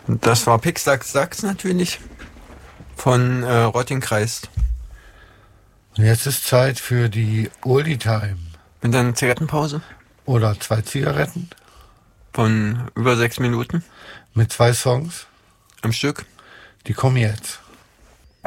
Das war Pick Sachs natürlich von Rottingkreis. Und jetzt ist Zeit für die Oldie Time. Mit einer Zigarettenpause Oder 2 Zigaretten von über 6 Minuten mit 2 Songs. am Stück. Die kommen jetzt.